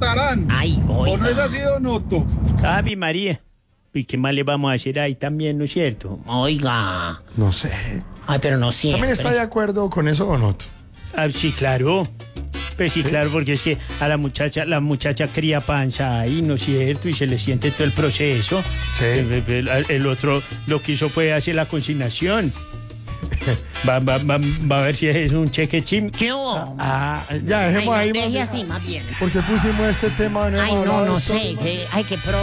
votarán. Ay, ¿O no es oiga. así, don Otto? Ave María. ¿Y qué más le vamos a hacer ahí también, no es cierto? Oiga. No sé. Ay, pero no siempre. ¿También está de acuerdo con eso o no? Ah, sí, claro. Pues sí, claro, porque es que a la muchacha cría panza ahí, ¿no es cierto? Y se le siente todo el proceso. Sí. El otro lo que hizo fue hacer la consignación. Va a ver si es un cheque chim. ¿Qué hubo? Ah, ya dejemos Ay, ahí. no, más deje bien. así, más bien. ¿Por qué pusimos este tema? Ay, hemos no, hablado de no esto. sé. Ay, qué